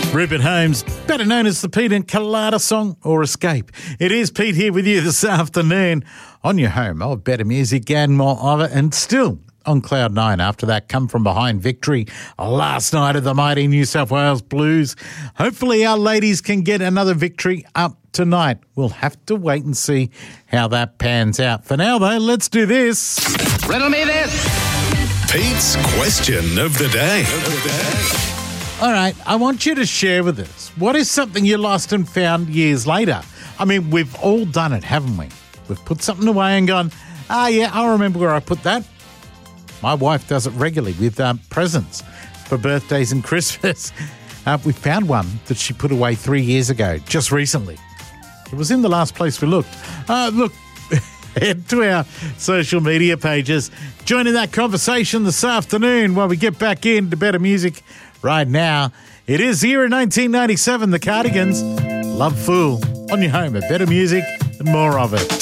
Rupert Holmes, better known as the Pete and Colada song or Escape. It is Pete here with you this afternoon on your home of better music and more of it, and still on Cloud 9 after that come from behind victory last night of the mighty New South Wales Blues. Hopefully our ladies can get another victory up tonight. We'll have to wait and see how that pans out. For now though, let's do this. Riddle me this. Pete's question of the day. All right, I want you to share with us, what is something you lost and found years later? I mean, we've all done it, haven't we? We've put something away and gone, yeah, I remember where I put that. My wife does it regularly with presents for birthdays and Christmas. We found one that she put away 3 years ago, just recently. It was in the last place we looked. Look, head to our social media pages. Join in that conversation this afternoon while we get back into better music. Right now, it is the year of 1997, the Cardigans, Love Fool, on your home of better music and more of it.